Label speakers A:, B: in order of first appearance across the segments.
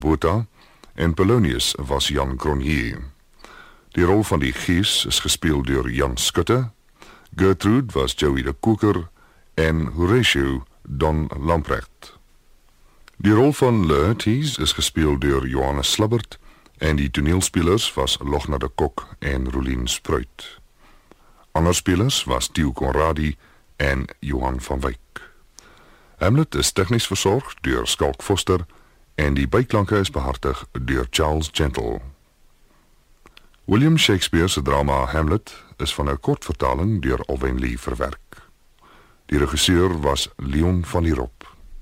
A: Botha en Polonius was Jan Cronje. Die rol van die Gees is gespeel deur Jan Skutte, Gertrude was Joey de Koker en Horatio Don Lamprecht. Die rol van Laertes is gespeel deur Johannes Slabbert en die toneelspelers was Logna de Kok en Rolien Spruit. Ander spelers was Theo Conradi en Johan van Wyk. Hamlet is tegnies versorg deur Skalk Foster en die byklanke is behartig deur Charles Gentle. William Shakespeare se drama Hamlet is van 'n kort vertaling deur Alwyn Lee verwerk. Die regisseur was Leon van der Rop.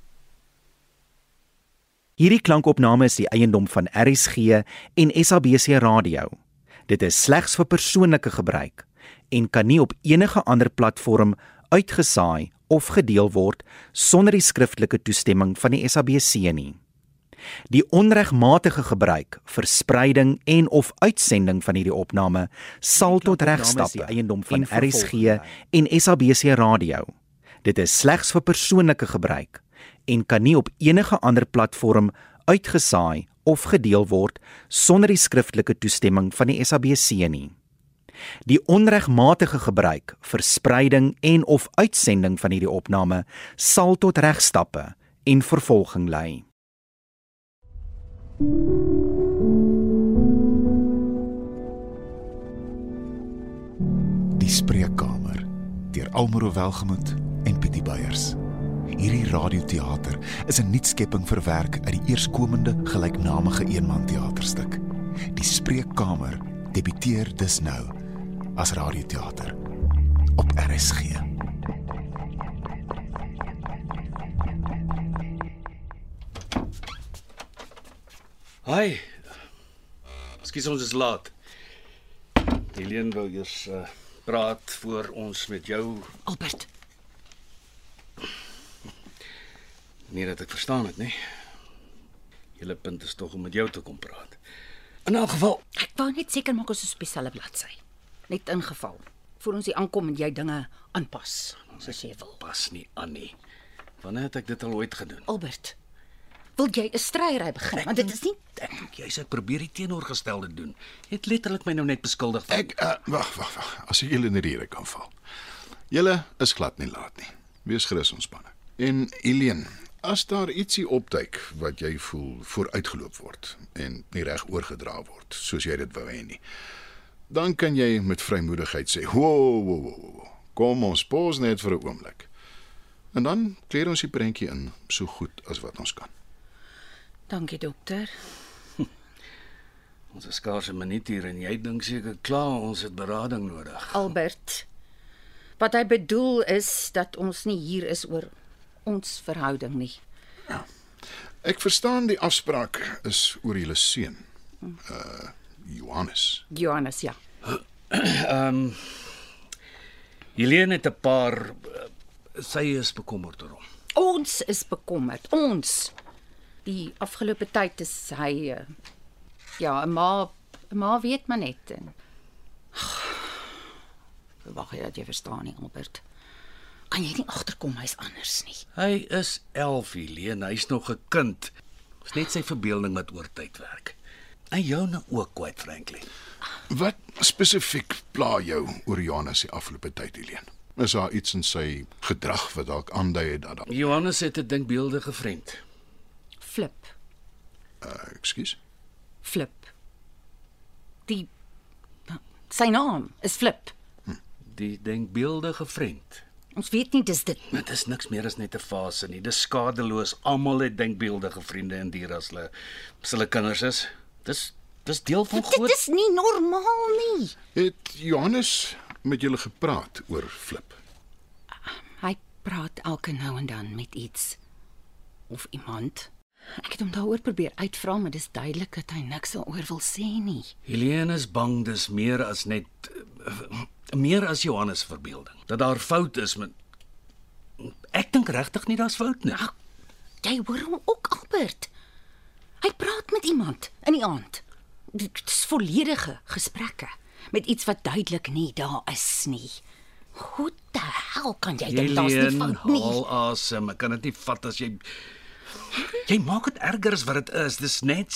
B: Hierdie klankopname is die eiendom van RSG en SABC Radio. Dit is slegs vir persoonlike gebruik en kan nie op enige ander platform uitgesaai of gedeel word sonder die skriftelike toestemming van die SABC nie. Die onregmatige gebruik, verspreiding en of uitsending van hierdie opname sal tot regstappe eiendom van RSG en SABC Radio. Dit is slegs vir persoonlike gebruik en kan nie op enige ander platform uitgesaai of gedeel word sonder die skriftelike toestemming van die SABC nie. Die onregmatige gebruik, verspreiding en of uitsending van hierdie opname sal tot regstappe en vervolging lei.
C: Die Spreekkamer deur Almaro Welgemoed en Pietie Beyers. Hierdie radioteater is 'n nuutskepping verwerk uit die eerskomende gelyknamige eenman-teaterstuk. Die Spreekkamer debuteer dus nou as radioteater op RSG.
D: Hi. Ekskuus, ons is laat. Helene wou eers praat voor ons met jou.
E: Albert.
D: Nie dat ek verstaan het nie. Julle punt is tog om met jou te kom praat. In elk geval,
E: Ek wou net seker maak ons is op dieselfde bladsy. Net in geval. Voor ons hier aankom en jy dinge aanpas, soos jy wil.
D: pas nie aan nie. Wanneer het ek dit al ooit gedoen?
E: Albert, wil jy 'n stryery begin? Want dit is nie...
D: Ek dink jy sê ek probeer die teenoorgestelde doen. Jy het letterlik my nou net beskuldig van...
F: Wag. As ek julle in die rede kan val. Julle is glad nie laat nie. Wees gerus ontspanne. En Helene, as daar ietsie opduik wat jy voel vooruitgeloop word en nie reg oorgedra word, soos jy dit wou hê nie, dan kan jy met vrymoedigheid sê, wow, kom ons pause net vir 'n oomblik. En dan kleer ons die prentjie in so goed as wat ons kan.
E: Dankie, dokter.
D: Ons is skaars 'n minuut hier en jy dink seker klaar ons het berading nodig.
E: Albert, wat hy bedoel is dat ons nie hier is oor ons verhouding nie.
F: Ek verstaan die afspraak is oor julle seun, Johannes.
E: Johannes, ja.
D: Helene het 'n paar... sy is bekommerd oor hom.
E: Ons is bekommerd. Ons. Die afgelope tyd is hy... ja, 'n ma weet maar net. En... Wag jy dat jy verstaan nie, Albert. Kan jy nie agterkom hy's anders nie.
D: Hy is 11, Helene, hy's nog 'n kind. Dis net sy verbeelding wat oor tyd werk. En joune ook, quite frankly.
F: Wat spesifiek pla jou oor Johannes die afgelope tyd, Helene? Is daar iets in sy gedrag wat dalk aandui dat
D: Johannes het 'n denkbeeldige vriend.
E: Flip.
F: Ekskuus?
E: Flip. Sy naam is Flip.
D: Die denkbeeldige vriend.
E: Ons weet nie dis dit.
D: Dit is niks meer as net 'n fase nie. Dis skadeloos. Almal het denkbeeldige vriende en dier as hulle kinders is. Dis deel van groot...
E: Dit is nie normaal nie.
F: Het Johannes met julle gepraat oor Flip?
E: Hy praat elke nou en dan met iets of iemand. Ek het hom daaroor probeer uitvra, maar dis duidelik dat hy niks daaroor wil sê nie.
D: Helene is bang dis meer as Johannes verbeelding. Dat daar fout is met... Ek dink regtig nie daar's fout nie.
E: Nou, jy hoor hom ook, Albert. Hy praat met iemand in die aand. Dit is volledige gesprekke met iets wat duidelik nie daar is nie. Hoe die hel kan jy dink daar's nie fout nie?
D: Haal asem, ek kan dit nie vat as jy maak dit erger as wat dit is. Dis net